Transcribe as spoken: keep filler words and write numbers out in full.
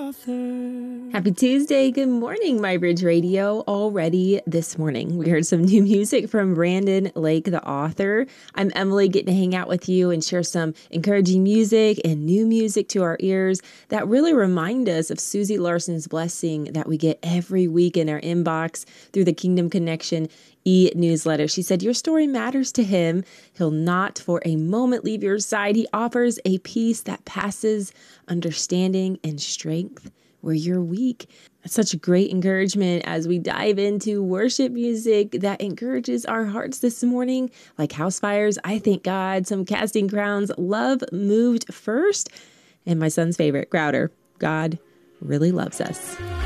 author. Happy Tuesday. Good morning, My Bridge Radio. Already this morning, we heard some new music from Brandon Lake, the author. I'm Emily, getting to hang out with you and share some encouraging music and new music to our ears that really remind us of Susie Larson's blessing that we get every week in our inbox through the Kingdom Connection e-newsletter. She said, your story matters to him. He'll not for a moment leave your side. He offers a peace that passes understanding and strength where you're weak. That's such a great encouragement as we dive into worship music that encourages our hearts this morning, like House Fires, I Thank God, some Casting Crowns, Love Moved First, and my son's favorite, Crowder, God Really Loves Us.